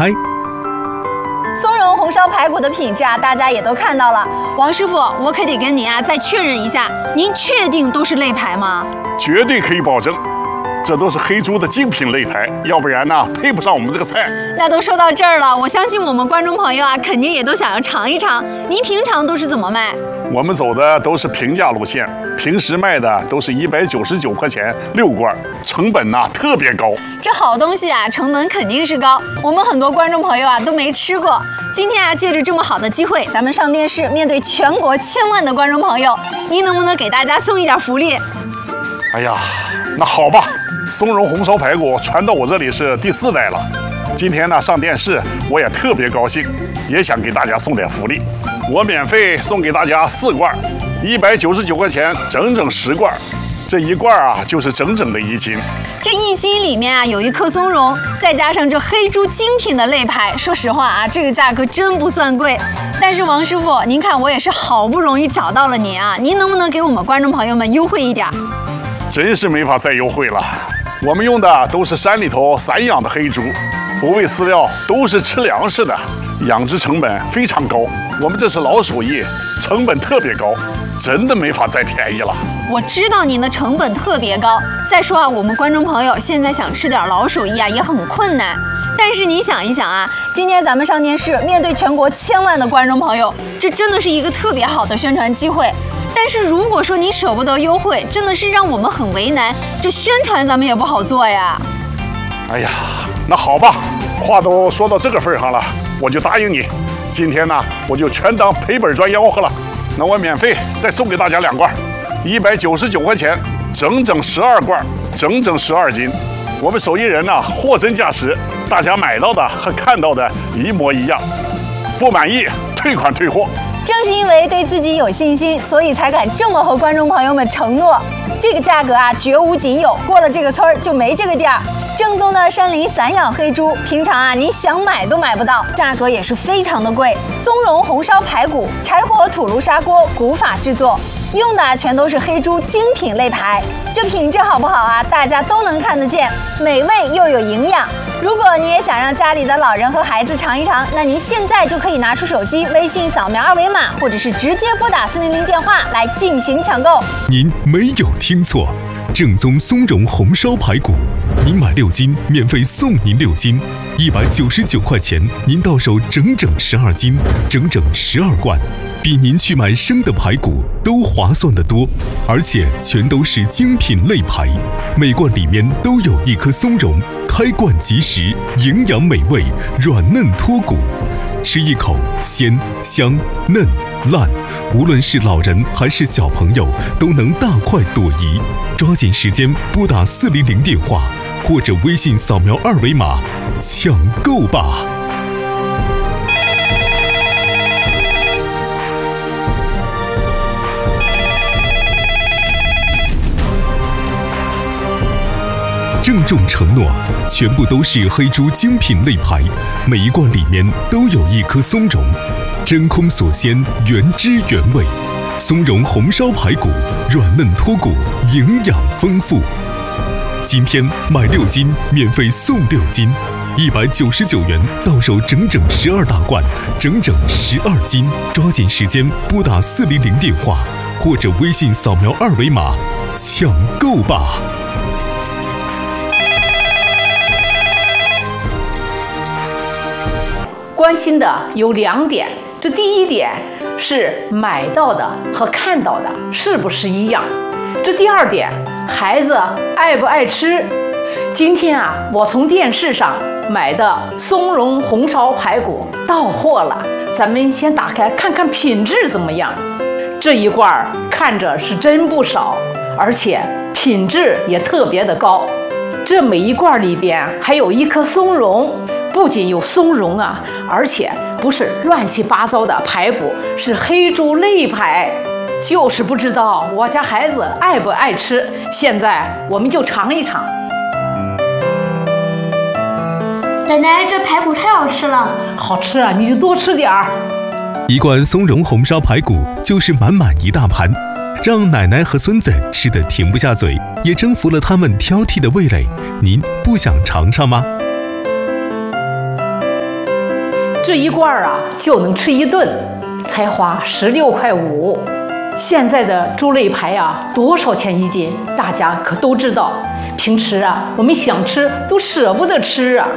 开。 松茸红烧排骨的品质啊，大家也都看到了。王师傅，我可得跟您啊再确认一下，您确定都是肋排吗？ 绝对可以保证，这都是黑猪的精品肋排，要不然呢配不上我们这个菜。 那都说到这儿了，我相信我们观众朋友啊，肯定也都想要尝一尝。您平常都是怎么卖？ 我们走的都是平价路线，平时卖的都是199块钱6罐，成本呢特别高。 这好东西啊，成本肯定是高。我们很多观众朋友啊都没吃过。今天啊，借着这么好的机会，咱们上电视，面对全国千万的观众朋友，您能不能给大家送一点福利？ 哎呀，那好吧，松茸红烧排骨传到我这里是第4代了。今天呢上电视，我也特别高兴，也想给大家送点福利。我免费送给大家4罐，199块钱，整整10罐。这1罐啊，就是整整的1斤。 这1斤里面啊有1颗松茸，再加上这黑猪精品的肋排，说实话啊，这个价格真不算贵。但是王师傅，您看我也是好不容易找到了您啊，您能不能给我们观众朋友们优惠一点？ 真是没法再优惠了。我们用的都是山里头散养的黑猪，不喂饲料，都是吃粮食的，养殖成本非常高。我们这是老手艺，成本特别高，真的没法再便宜了。 我知道您的成本特别高，再说啊，我们观众朋友现在想吃点老手艺啊，也很困难。但是你想一想啊，今天咱们上电视，面对全国千万的观众朋友，这真的是一个特别好的宣传机会。但是如果说你舍不得优惠，真的是让我们很为难，这宣传咱们也不好做呀。 哎呀，那好吧，话都说到这个份上了，我就答应你。今天呢，我就全当赔本赚吆喝了。那我免费再送给大家2罐，199块钱，整整12罐，整整12斤。我们手艺人呢，货真价实，大家买到的和看到的一模一样。不满意退款退货。 正是因为对自己有信心，所以才敢这么和观众朋友们承诺。这个价格啊，绝无仅有，过了这个村儿就没这个店儿。正宗的山林散养黑猪，平常啊，你想买都买不到，价格也是非常的贵。松茸红烧排骨，柴火土炉砂锅，古法制作，用的全都是黑猪精品肋排。这品质好不好啊？大家都能看得见，美味又有营养。如果你也想让家里的老人和孩子尝一尝，那您现在就可以拿出手机，微信扫描2维码，或者是直接拨打400电话来进行抢购。 您没有听错，正宗松茸红烧排骨，您买6斤免费送您6斤，199块钱，您到手整整12斤，整整12罐，比您去买生的排骨都划算得多，而且全都是精品肋排，每罐里面都有1颗松茸，开罐即食，营养美味，软嫩脱骨，吃一口鲜香嫩烂，无论是老人还是小朋友都能大快朵颐。抓紧时间拨打400电话，或者微信扫描2维码抢购吧。郑重承诺，全部都是黑猪精品肋排，每一罐里面都有1颗松茸，真空锁鲜，原汁原味。松茸红烧排骨，软嫩脱骨，营养丰富。今天买6斤免费送6斤，199元到手整整12大罐，整整12斤。抓紧时间拨打400电话，或者微信扫描2维码抢购吧。 关心的有2点，这第一点是买到的和看到的是不是一样，这第2点，孩子爱不爱吃。今天啊，我从电视上买的松茸红烧排骨到货了，咱们先打开看看品质怎么样。这一罐看着是真不少，而且品质也特别的高。这每一罐里边还有1颗松茸，不仅有松茸啊，而且不是乱七八糟的排骨，是黑猪肋排。就是不知道我家孩子爱不爱吃，现在我们就尝一尝。 奶奶，这排骨太好吃了。 好吃啊，你就多吃点儿。 一罐松茸红烧排骨就是满满一大盘，让奶奶和孙子吃得停不下嘴，也征服了他们挑剔的味蕾。您不想尝尝吗？ 这一罐啊就能吃一顿，才花16.5块。现在的猪肋排啊，多少钱一斤？大家可都知道。平时啊，我们想吃都舍不得吃啊。